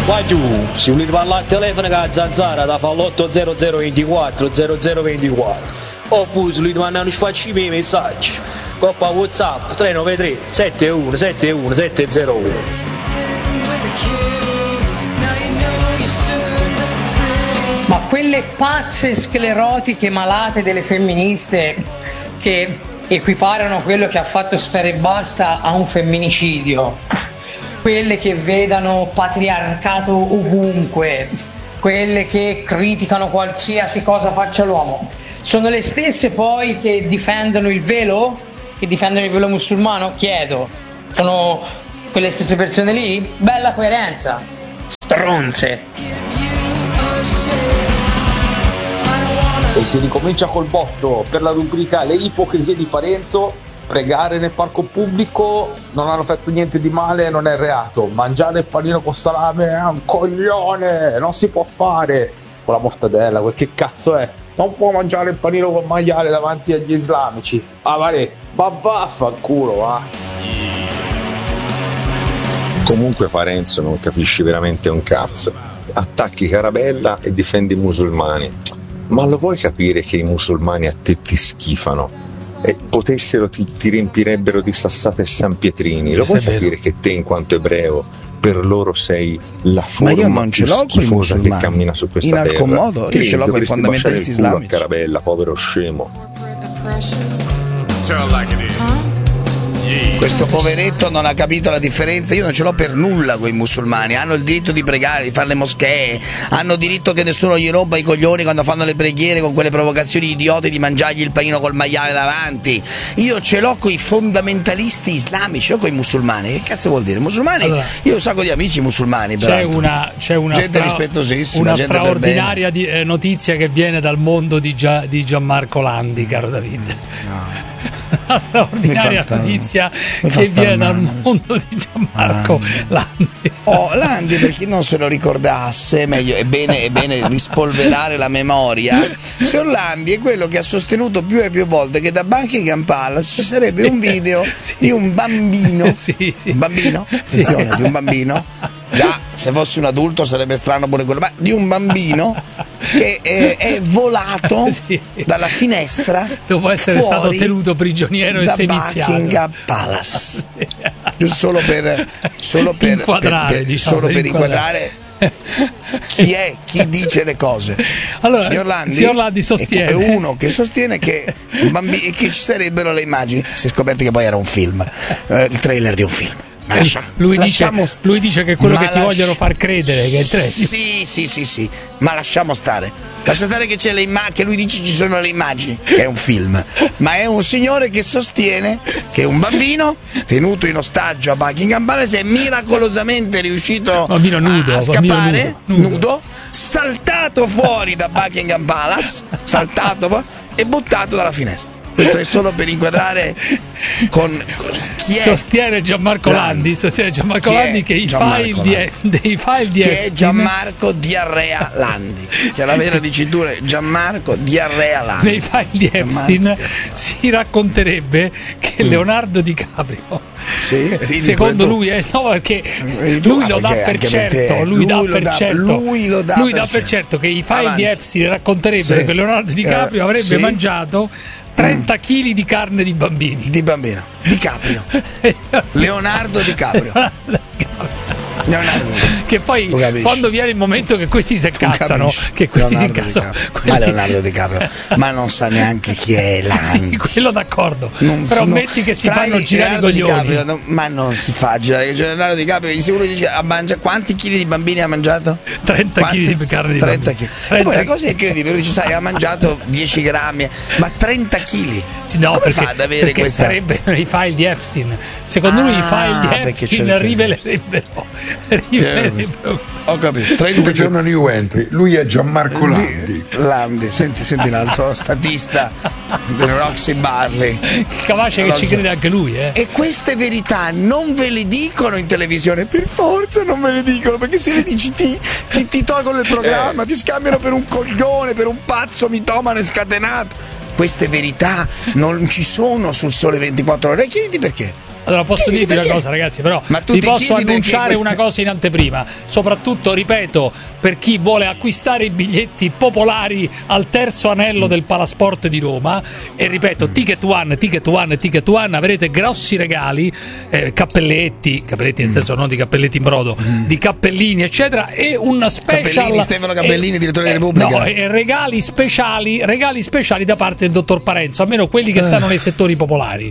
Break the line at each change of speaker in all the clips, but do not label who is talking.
Vai tu, se volete parlare al telefono con la zanzara da fa l'80024 0024 oppure se volete mandare facci i miei messaggi coppa WhatsApp 393 71 71 701.
Ma quelle pazze sclerotiche malate delle femministe che equiparano quello che ha fatto Sfera Ebbasta a un femminicidio, quelle che vedano patriarcato ovunque, quelle che criticano qualsiasi cosa faccia l'uomo, sono le stesse poi che difendono il velo? Che difendono il velo musulmano? Chiedo. Sono quelle stesse persone lì? Bella coerenza. Stronze.
E si ricomincia col botto per la rubrica Le ipocrisie di Parenzo. Pregare nel parco pubblico non hanno fatto niente di male, non è reato. Mangiare il panino con salame è un coglione, non si può fare. Con la mortadella, quel che cazzo è? Non può mangiare il panino con maiale davanti agli islamici. Ah, vale, ma vaffanculo, va.
Comunque Parenzo non capisci veramente un cazzo. Attacchi Carabella e difendi i musulmani. Ma lo vuoi capire che i musulmani a te ti schifano? E potessero ti riempirebbero di sassate San Pietrini. Lo vuoi capire che te in quanto ebreo per loro sei la forma più schifosa che cammina su questa terra?
In alcun modo, io ce l'ho con i fondamentalisti islamici.
Carabella, povero scemo.
Questo poveretto non ha capito la differenza. Io non ce l'ho per nulla con i musulmani. Hanno il diritto di pregare, di fare le moschee, hanno diritto che nessuno gli rompa i coglioni quando fanno le preghiere con quelle provocazioni idiote di mangiargli il panino col maiale davanti. Io ce l'ho con i fondamentalisti islamici, non con i musulmani. Che cazzo vuol dire? Musulmani? Allora, io ho un sacco di amici musulmani.
C'è una
gente rispettosissima,
una
gente
straordinaria notizia che viene dal mondo di Gianmarco Landi, caro David.
No.
Una straordinaria notizia che viene dal mondo di Gianmarco Landi.
Landi, per chi non se lo ricordasse, è bene rispolverare la memoria. Signor Landi è quello che ha sostenuto più e più volte che da Buckingham Palace ci sarebbe un video di un bambino. Un bambino? Attenzione, di un bambino. Già, se fosse un adulto sarebbe strano pure quello, ma di un bambino che è volato dalla finestra
dopo essere stato tenuto prigioniero e seviziato
da Buckingham Palace. Solo per
inquadrare,
inquadrare chi dice le cose.
Allora,
signor Landi
sostiene,
è uno che sostiene che ci sarebbero le immagini. Si è scoperto che poi era un film, il trailer di un film.
Lui dice che è quello che ti vogliono far credere che è il trailer.
Sì, ma lasciamo stare. Lascia stare che c'è che lui dice ci sono le immagini, che è un film. Ma è un signore che sostiene che un bambino tenuto in ostaggio a Buckingham Palace è miracolosamente riuscito a scappare nudo, saltato fuori da Buckingham Palace, e buttato dalla finestra. Questo è solo per inquadrare con chi è.
Sostiene Gianmarco Landi che i file di Epstein
è Gianmarco Diarrea Landi, che è la vera dicitura è Gianmarco Diarrea Landi.
Nei file di Epstein si racconterebbe che Leonardo DiCaprio, secondo lui perché lui lo dà per certo, lui dà per certo che i file di Epstein racconterebbero che Leonardo DiCaprio avrebbe mangiato 30 kg di carne di bambini.
Di bambino. DiCaprio. Leonardo DiCaprio.
Che poi quando viene il momento che questi si incazzano,
ma Leonardo DiCaprio, ma non sa neanche chi è Landi.
Sì, quello d'accordo. Però metti che si fanno girare i coglioni.
DiCaprio, ma non si fa girare. Leonardo DiCaprio di sicuro dice quanti chili di bambini ha mangiato?
30 kg di carne di
30 kg. E poi la cosa è incredibile, dice ha mangiato 10 grammi, ma 30 kg.
No,
come fa ad avere questa?
Sarebbero i file di Epstein. Secondo lui i file di Epstein rivelerebbero.
Ho capito.
30 giorni new entry. Lui è Gianmarco
Landi. Senti l'altro statista del Roxy Barley.
Capace che ci crede anche lui,
E queste verità non ve le dicono in televisione, per forza non ve le dicono, perché se le dici ti tolgono il programma, ti scambiano per un coglione, per un pazzo mitomane scatenato. Queste verità non ci sono sul Sole 24 Ore. Chiediti perché.
Allora posso dirvi una cosa, ragazzi, però vi posso annunciare una cosa in anteprima, soprattutto, ripeto, per chi vuole acquistare i biglietti popolari al terzo anello del Palasport di Roma, e ripeto, Ticket One, avrete grossi regali, cappelletti nel senso non di cappelletti in brodo, di cappellini eccetera, e una special
Stefano Cappellini, direttore della Repubblica.
No, regali speciali da parte del dottor Parenzo, almeno quelli che stanno nei settori popolari,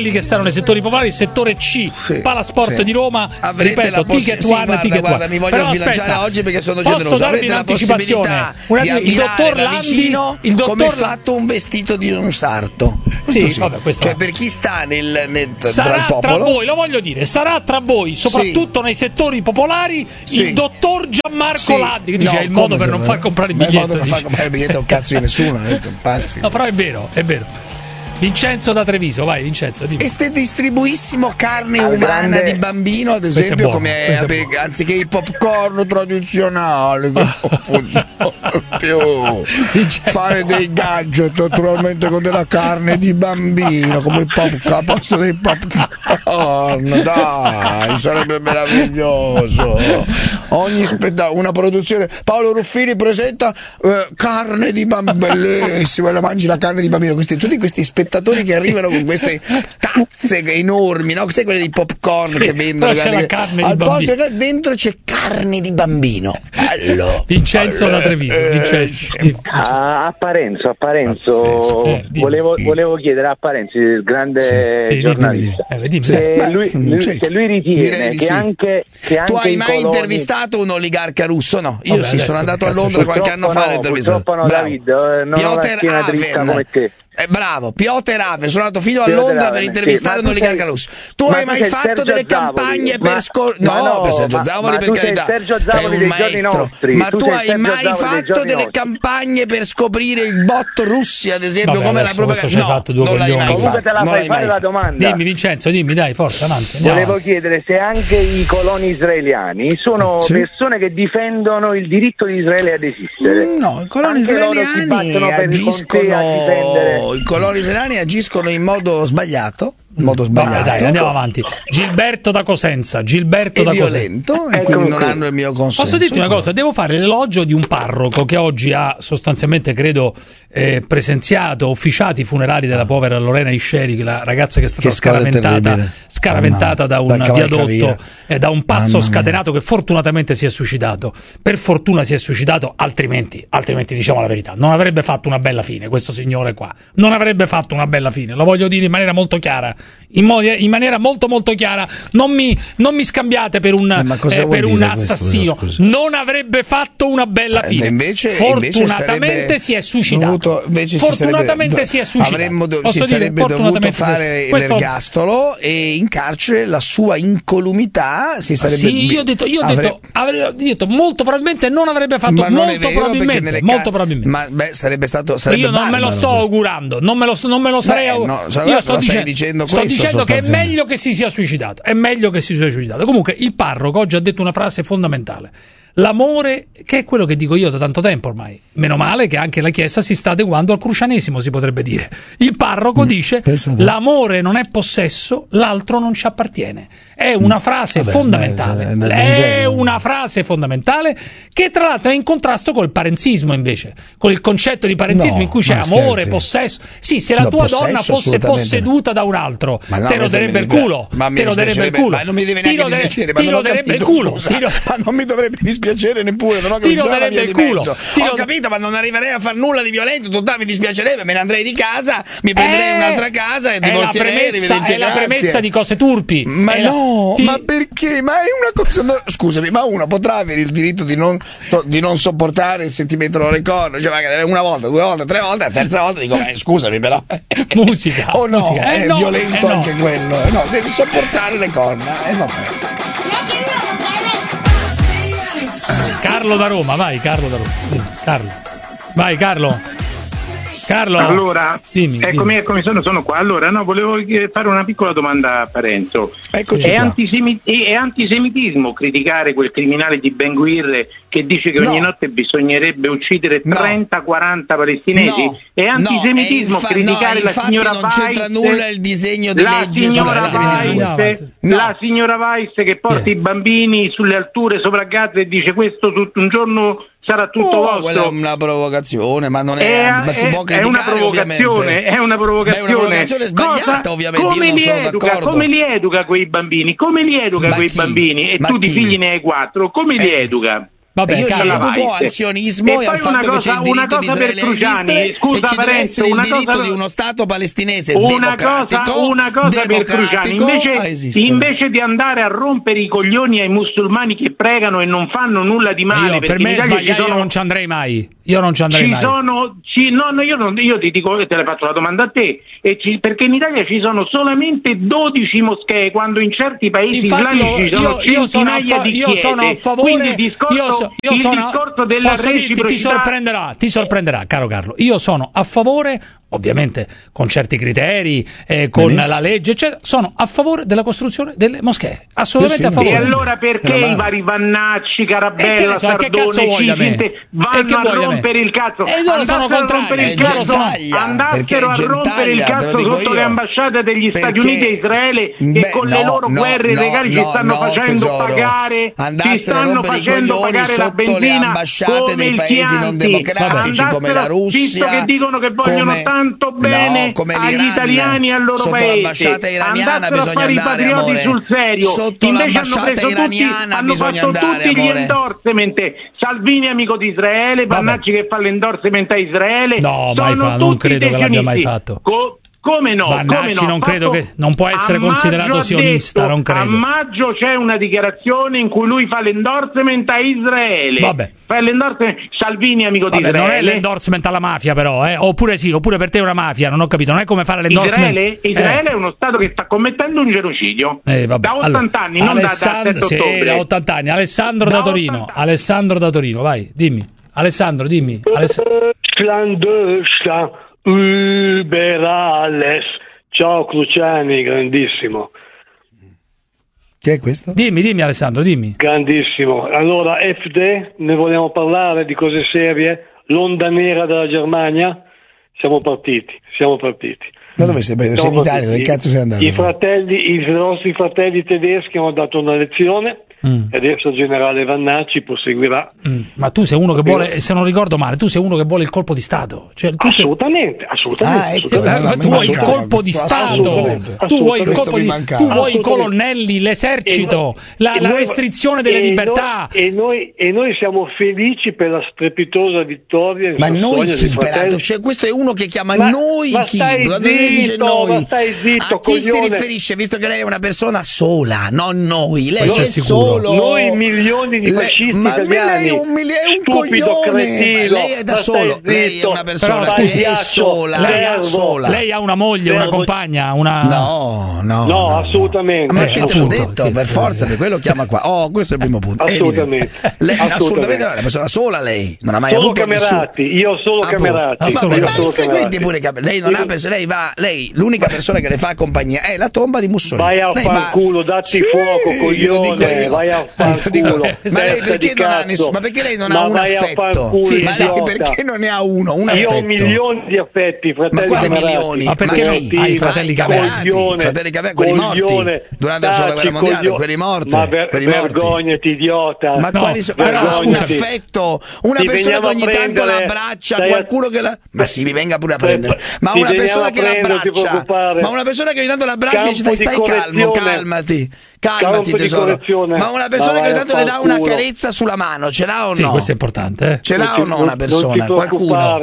settore C, Palasport di Roma.
Avrete
ripeto, Ticket One.
Guarda, mi voglio sbilanciare oggi perché sono generoso. Avrete la possibilità di ammirare da vicino come è fatto un vestito di un sarto.
Vabbè,
cioè, per chi sta tra il
sarà
popolo,
tra voi, lo voglio dire, sarà tra voi, soprattutto nei settori popolari, il dottor Gianmarco Laddi, che dice è il modo per non far comprare il biglietto.
Il modo per far comprare il biglietto è un cazzo di nessuno, sono pazzi.
No, però è vero. Vincenzo da Treviso, vai Vincenzo, dimmi.
E ste distribuissimo carne umana di bambino, ad esempio, anziché i popcorn tradizionali che non funzionano più. Fare dei gadget naturalmente con della carne di bambino, come il popcorn, posto dei popcorn, dai, sarebbe meraviglioso. Ogni una produzione, Paolo Ruffini presenta carne di bambino, bellissimo, e la mangi la carne di bambino, tutti questi spettatori che arrivano con queste tazze enormi, no? Sai quelle dei popcorn che vendono, al posto che dentro c'è carne di bambino.
Vincenzo da Treviso.
A Parenzo volevo chiedere a Parenzo, il grande giornalista, se lui ritiene che anche
tu hai mai intervistato un oligarca russo? No, io sono andato a Londra qualche anno fa,
purtroppo no, David, non ho una schiena dritta come te.
Bravo, Piotr Haven, sono andato fino a Londra per intervistare un oligarca russo. Tu hai mai fatto delle campagne per per Sergio Zavoli, per carità, è un maestro. Ma tu hai mai fatto delle campagne per scoprire il bot russi, ad esempio, come la propaganda? No, non l'hai mai fatto.
Comunque te la fai fare la domanda.
Dimmi Vincenzo, dai, forza, avanti.
Volevo chiedere se anche i coloni israeliani sono persone che difendono il diritto di Israele ad esistere.
No, i coloni israeliani agiscono in modo sbagliato.
Dai, andiamo avanti. Gilberto da Cosenza.
Violento, e quindi non hanno il mio consenso.
Posso dirti una cosa? Devo fare l'elogio di un parroco che oggi ha sostanzialmente, credo, presenziato, officiato i funerali della povera Lorena Isceri, la ragazza che è stata scaraventata da un viadotto, da un pazzo scatenato che fortunatamente si è suicidato. Per fortuna si è suicidato, altrimenti diciamo la verità, non avrebbe fatto una bella fine questo signore qua. Non avrebbe fatto una bella fine, lo voglio dire in maniera molto chiara. In maniera molto molto chiara, non mi scambiate per un assassino. Non avrebbe fatto una bella fine. Fortunatamente si è suicidato.
Si sarebbe dovuto fare l'ergastolo, e in carcere la sua incolumità si sarebbe.
Io ho detto molto probabilmente non avrebbe fatto.
Ma non
molto probabilmente.
Ma sarebbe stato.
Io non me lo sto augurando, non me lo sarei augurato. Io sto dicendo che è meglio che si sia suicidato. Comunque il parroco oggi ha detto una frase fondamentale. L'amore, che è quello che dico io da tanto tempo ormai. Meno male che anche la Chiesa si sta adeguando al crucianesimo, si potrebbe dire. Il parroco dice: l'amore non è possesso, l'altro non ci appartiene. È una frase fondamentale. È una frase fondamentale che tra l'altro è in contrasto col parenzismo, invece, con il concetto di parenzismo in cui c'è amore, possesso. Sì, se la tua donna fosse posseduta da un altro, te lo darebbe il culo.
Ma non mi deve neanche dispiacere.
Ti lo darebbe il culo.
Ma non mi dovrebbe dispiacere neppure, non ho capito la via di mezzo. Ho capito, ma non arriverei a far nulla di violento, mi dispiacerebbe, me ne andrei di casa, mi prenderei un'altra casa e divorzierei.
È la premessa di cose turpi.
Ma ma perché? Ma è una cosa. Scusami, ma uno potrà avere il diritto di non sopportare se ti mettono le corna, cioè magari una volta, 2 volte, 3 volte, la terza volta dico scusami, però
musica.
O no, è violento anche quello. No, devi sopportare le corna. Vabbè.
Carlo da Roma, vai Carlo da Roma. Vai Carlo. Carlo,
allora,
dimmi.
Eccomi, sono qua. Allora, no, volevo fare una piccola domanda a Parenzo.
Eccoci
è
qua.
È antisemitismo criticare quel criminale di Ben Gvir che dice che ogni notte bisognerebbe uccidere 30-40 palestinesi? È antisemitismo criticare la signora
non
Weiss?
c'entra nulla il disegno di legge
la signora Weiss che porta i bambini sulle alture sopra Gaza e dice questo tutto un giorno sarà tutto vostro.
Quella è una provocazione, ma non ma si può criticare,
è una provocazione,
È una provocazione sbagliata, ovviamente. Io non sono d'accordo.
Come li educa quei bambini? E tu di figli ne hai 4, come li educa?
Vabbè, io li educo al sionismo e al fatto che c'è il diritto di Israele esistere e ci deve essere il diritto di uno Stato palestinese democratico,
una cosa per Cruciani, invece di andare a rompere i coglioni ai musulmani che pregano e non fanno nulla di male,
per me è sbagliato, io non ci andrei mai. Io ti dico, te le faccio la domanda a te, perché in Italia ci sono solamente 12 moschee quando in certi paesi islamici ci sono centinaia di chiese. Io sono a favore.
Quindi il discorso della reciprocità
ti sorprenderà, caro Carlo. Io sono a favore, ovviamente con certi criteri, con la legge, eccetera, sono a favore della costruzione delle moschee. Assolutamente a favore.
E allora perché i vari Vannacci, Carabella, Sardone vanno a rompere il cazzo?
E loro sono contrari.
Andassero a rompere il cazzo sotto le ambasciate degli Stati Uniti e Israele e con le loro guerre illegali ci stanno facendo pagare la benzina
le ambasciate dei paesi non democratici come la Russia,
visto che dicono che vogliono tanto bene agli italiani e al loro
sotto
paese.
l'ambasciata iraniana bisogna andare, amore.
Sul serio.
Sotto
invece
l'ambasciata iraniana bisogna andare,
tutti
amore.
Gli endorsement. Salvini amico di Israele, Vannacci che fa l'endorsement a Israele.
No, mai fa, non credo che l'abbia mai fatto.
Come no?
Vannacci non credo che non può essere considerato sionista, non credo.
A maggio c'è una dichiarazione in cui lui fa l'endorsement a Israele.
Vabbè.
Fa l'endorsement Salvini amico di Israele.
Non è l'endorsement alla mafia però, oppure sì, oppure per te è una mafia, non ho capito, non è come fare l'endorsement.
Israele è uno stato che sta commettendo un genocidio. Da 80 anni, non da 7 ottobre.
Da 80 anni. Alessandro da Torino, vai, dimmi. Alessandro, dimmi.
Über alles. Ciao Cruciani, grandissimo.
Chi è questo?
Dimmi Alessandro, dimmi.
Grandissimo. Allora, FD, ne vogliamo parlare di cose serie? L'onda nera della Germania? Siamo partiti.
Ma dove sei in Italia? Dove cazzo sei andato?
I nostri fratelli tedeschi hanno dato una lezione. E adesso il generale Vannacci proseguirà.
Ma tu sei uno che vuole, se non ricordo male, tu sei uno che vuole il colpo di Stato. Cioè,
assolutamente.
Tu vuoi il colpo di Stato. Tu vuoi i colonnelli, l'esercito, la restrizione delle libertà.
E noi siamo felici per la strepitosa vittoria.
Ma noi chi, peraltro? Cioè, questo è uno che chiama noi chi? Quando lei dice noi, a chi si riferisce? Visto che lei è una persona sola, non noi. Lei è solo.
Noi milioni di fascisti italiani.
Lei è un coglione.
Cretino,
lei è da solo. Lei è una persona che è sola.
Lei ha una moglie, una compagna, una.
No, assolutamente.
Ma che te l'ho detto? Per forza, per quello chiama qua. Questo è il primo punto.
Assolutamente.
Lei assolutamente non è una persona sola, lei. Non ha mai
solo
avuto
Camerati. Io solo Camerati.
Frequenti pure Camerati. Lei l'unica persona che le fa compagnia è la tomba di Mussolini.
Vai a fanculo, datti fuoco, coglione. Vai a fanculo.
Ma lei perché non ha nessuno? Ma perché lei non ha un affetto? Ma lei perché non ne ha uno? Un affetto?
Io ho milioni di affetti, fratelli.
Ma quali milioni?
Ma perché hai fratelli Camerati?
Fratelli Camerati, quelli morti durante la seconda guerra mondiale, quelli morti.
Ma vergognati, idiota.
Ma quali sono? Scusa, affetto, una persona che ogni tanto l'abbraccia, qualcuno che la. Ma sì, mi venga pure a prendere. Ma una persona che l'abbraccia, ma una persona che ogni tanto l'abbraccia e dice stai calmo, calmati tesoro. Ma una persona che ogni tanto le dà una carezza sulla mano, ce l'ha o no?
Sì, questo è importante.
Ce l'ha o no una persona? Qualcuno?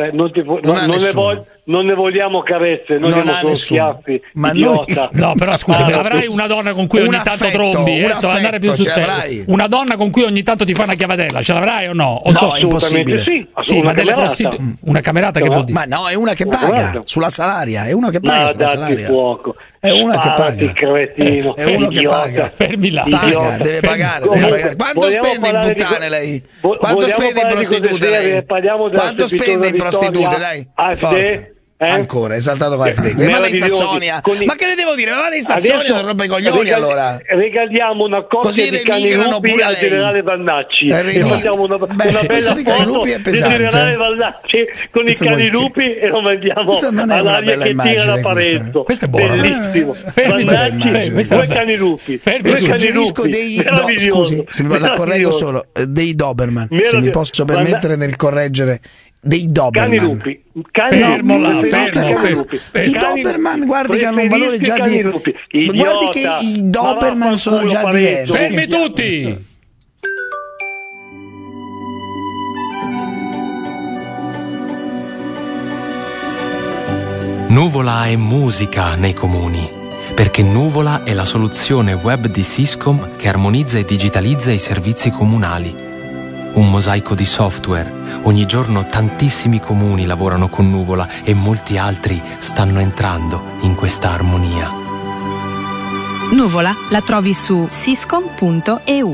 Non ne vogliamo carezze, noi diamo solo schiaffi.
Ma
idiota.
No, però scusami, avrai una donna con cui ogni tanto trombi, andare più sul serio. Una donna con cui ogni tanto ti fa una chiavatella, ce l'avrai o no?
No, è impossibile.
Sì,
ma delle una camerata che vuol dire?
Ma no, è una che paga sulla salaria, è una che paga sulla salaria.
Fuoco.
È una che paga.
Cretino.
È uno che paga.
Fermi là.
Paga, deve pagare. Quanto spende in puttane lei? Quanto spende in prostitute lei? Quanto spende in prostitute, dai? Ancora, esaltato con FD. Ma vado in Sassonia. Ma che ne devo dire? Ma vado in Sassonia per rompere i coglioni allora.
Regaliamo una coppia di cani lupi al generale Vannacci. E facciamo una bella foto del generale Vannacci con i cani lupi e lo mandiamo all'aria che tira da Parenzo.
Questo è buono.
Bellissimo. Vannacci, due cani lupi.
Suggerisco scusi, se mi la correggo solo, dei Doberman. Se mi posso permettere nel correggere. Dei Doberman.
Cani lupi.
I Doberman, guardi che hanno un valore già di. Guardi che i Doberman sono già diversi.
Fermi tutti!
Nuvola è musica nei comuni, perché Nuvola è la soluzione web di Syscom che armonizza e digitalizza i servizi comunali. Un mosaico di software. Ogni giorno tantissimi comuni lavorano con Nuvola e molti altri stanno entrando in questa armonia.
Nuvola la trovi su syscom.eu.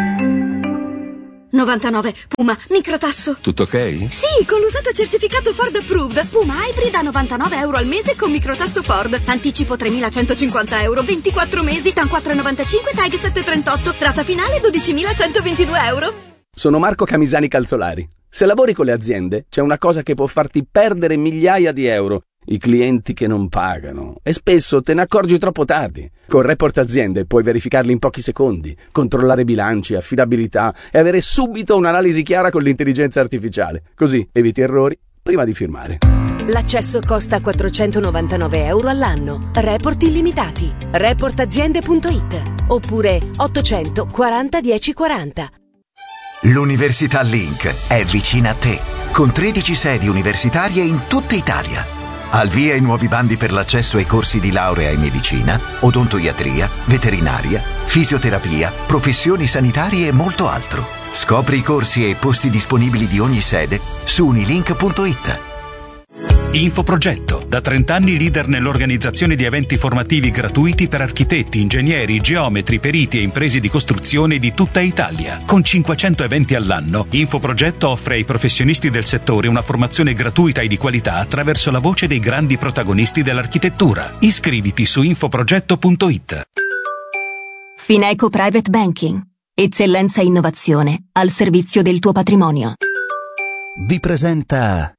99 Puma microtasso.
Tutto ok?
Sì, con l'usato certificato Ford Approved. Puma Hybrid a €99 al mese con microtasso Ford. Anticipo 3.150 euro, 24 mesi, TAN 4,95, TAG 7,38, rata finale 12.122 euro.
Sono Marco Camisani Calzolari. Se lavori con le aziende, c'è una cosa che può farti perdere migliaia di euro. I clienti che non pagano. E spesso te ne accorgi troppo tardi. Con Report Aziende puoi verificarli in pochi secondi, controllare bilanci, affidabilità e avere subito un'analisi chiara con l'intelligenza artificiale. Così eviti errori prima di firmare.
L'accesso costa €499 all'anno. Report illimitati. Reportaziende.it oppure 800 40 10 40.
L'Università Link è vicina a te, con 13 sedi universitarie in tutta Italia. Al via i nuovi bandi per l'accesso ai corsi di laurea in medicina, odontoiatria, veterinaria, fisioterapia, professioni sanitarie e molto altro. Scopri i corsi e i posti disponibili di ogni sede su unilink.it.
Infoprogetto, da 30 anni leader nell'organizzazione di eventi formativi gratuiti per architetti, ingegneri, geometri, periti e imprese di costruzione di tutta Italia. Con 500 eventi all'anno, Infoprogetto offre ai professionisti del settore una formazione gratuita e di qualità attraverso la voce dei grandi protagonisti dell'architettura. Iscriviti su infoprogetto.it.
Fineco Private Banking. Eccellenza e innovazione al servizio del tuo patrimonio.
Vi presenta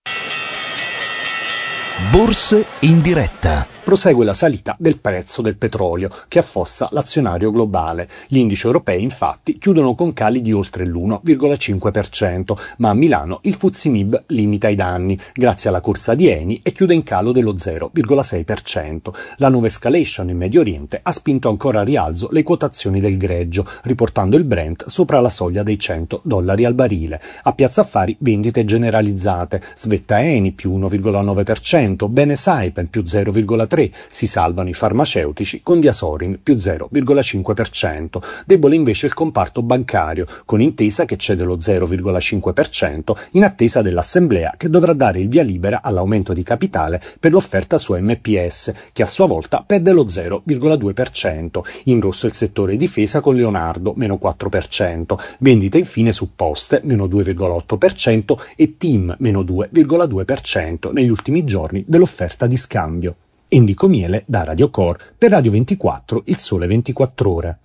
Borse in diretta.
Prosegue la salita del prezzo del petrolio che affossa l'azionario globale. Gli indici europei infatti chiudono con cali di oltre l'1,5%, ma a Milano il FTSE MIB limita i danni grazie alla corsa di Eni e chiude in calo dello 0,6%. La nuova escalation in Medio Oriente ha spinto ancora a rialzo le quotazioni del greggio, riportando il Brent sopra la soglia dei $100 al barile. A Piazza Affari vendite generalizzate, svetta Eni più 1,9%, bene Saipem più 0,3%, si salvano i farmaceutici con Diasorin più 0,5%. Debole invece il comparto bancario, con Intesa che cede lo 0,5% in attesa dell'assemblea che dovrà dare il via libera all'aumento di capitale per l'offerta su MPS, che a sua volta perde lo 0,2%. In rosso il settore difesa con Leonardo meno 4%, vendite infine su Poste meno 2,8% e TIM meno 2,2% negli ultimi giorni dell'offerta di scambio. Enrico Miele da Radio Core per Radio 24, Il Sole 24 Ore.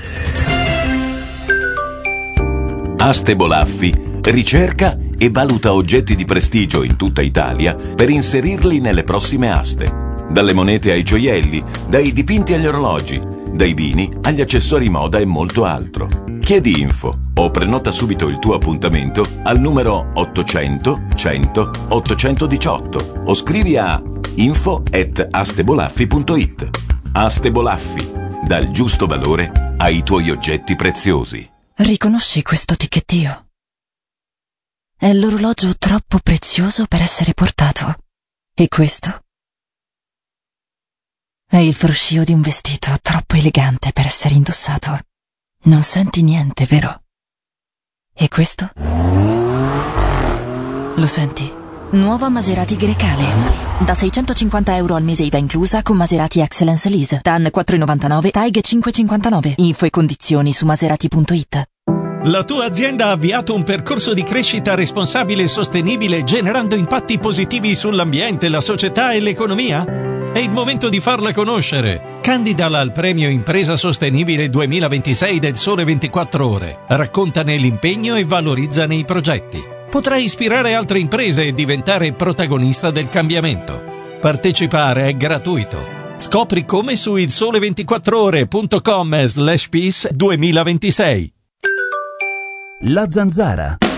Aste Bolaffi ricerca e valuta oggetti di prestigio in tutta Italia per inserirli nelle prossime aste. Dalle monete ai gioielli, dai dipinti agli orologi, dai vini agli accessori moda e molto altro. Chiedi info o prenota subito il tuo appuntamento al numero 800 100 818 o scrivi a info@astebolaffi.it. Aste Bolaffi, dal giusto valore ai tuoi oggetti preziosi.
Riconosci questo ticchettio? È l'orologio troppo prezioso per essere portato. E questo? È il fruscio di un vestito troppo elegante per essere indossato. Non senti niente, vero? E questo? Lo senti? Nuova Maserati Grecale. Da €650 al mese IVA inclusa con Maserati Excellence Lease. TAN 4,99, TAG 5,59. Info e condizioni su maserati.it.
La tua azienda ha avviato un percorso di crescita responsabile e sostenibile generando impatti positivi sull'ambiente, la società e l'economia? È il momento di farla conoscere. Candidala al premio Impresa Sostenibile 2026 del Sole 24 Ore. Raccontane l'impegno e valorizzane i progetti. Potrai ispirare altre imprese e diventare protagonista del cambiamento. Partecipare è gratuito. Scopri come su ilsole24ore.com/peace 2026.
La Zanzara.